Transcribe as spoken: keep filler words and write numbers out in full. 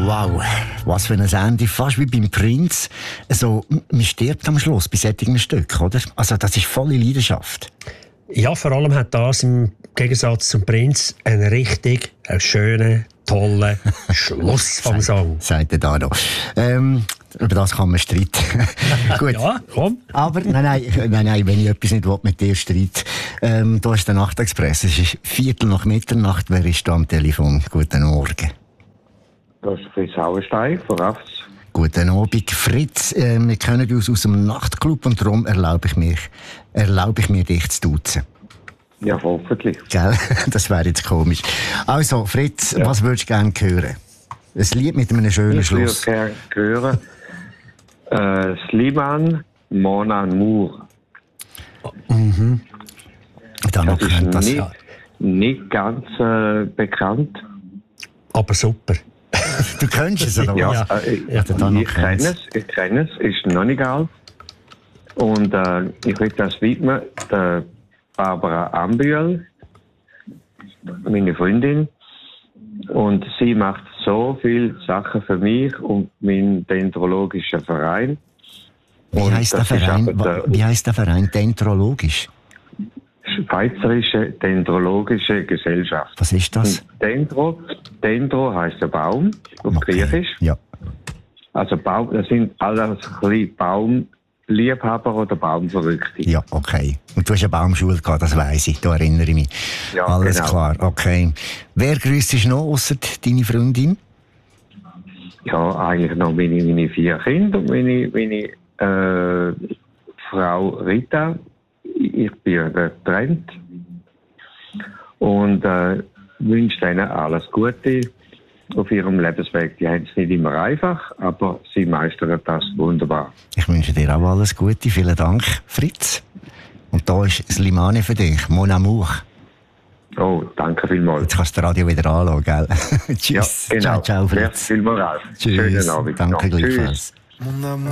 Wow, was für ein Ende, fast wie beim Prinz. Also, man stirbt am Schluss bei solchen Stück, oder? Also das ist volle Leidenschaft. Ja, vor allem hat das im Gegensatz zum Prinz einen richtig einen schönen, tollen Schluss vom Song. Sagt er da noch. Ähm, über das kann man streiten. Gut. Ja, komm. Aber nein, nein, nein, nein, wenn ich etwas nicht mit dir streite. Ähm, da ist der Nachtexpress. Es ist Viertel nach Mitternacht. Wer ist da am Telefon? Guten Morgen. Das ist Fritz Hauenstein von Rafts. Guten Abend, Fritz. Äh, wir kennen uns aus dem Nachtclub und darum erlaube ich mir, erlaube ich mir dich zu duzen. Ja, hoffentlich. Gell? Das wäre jetzt komisch. Also, Fritz, ja. Was würdest du gerne hören? Ein Lied mit einem schönen ich Schluss. Ich würde gerne hören äh, Slimane, Mon Amour. Mhm. Da noch das ist das nicht, ja. nicht ganz äh, bekannt. Aber super. Du kennst es, oder ja, was? Äh, ja, ich kenne es, ich kenne es, ist noch nicht alt. Und äh, ich will das widmen der Barbara Ambühl, meine Freundin. Und sie macht so viele Sachen für mich und meinen dendrologischen Verein. Wie heisst der Verein? Der, Wie heisst der Verein? Dendrologisch? Schweizerische Dendrologische Gesellschaft. Was ist das? Und Dendro, Dendro heisst der Baum auf okay. Griechisch. Ja. Also Baum, das sind alles Baumliebhaber oder Baumverrückte. Ja, okay. Und du hast eine Baumschule gehabt, das weiss ich, da erinnere ich mich. Ja, alles genau. Klar, okay. Wer grüsst dich noch, ausser deine Freundin? Ja, eigentlich noch meine, meine vier Kinder und meine, meine äh, Frau Rita. Ich bin getrennt und äh, wünsche ihnen alles Gute auf ihrem Lebensweg. Die haben es nicht immer einfach, aber sie meistern das wunderbar. Ich wünsche dir auch alles Gute. Vielen Dank, Fritz. Und da ist Slimane für dich, Mon Amour. Oh, danke vielmals. Jetzt kannst du das Radio wieder anschauen, gell? Tschüss. Ja, genau. Ciao, ciao, Fritz. Viel Moral. Tschüss. Schönen Abend. Danke ja. gleichfalls. Tschüss.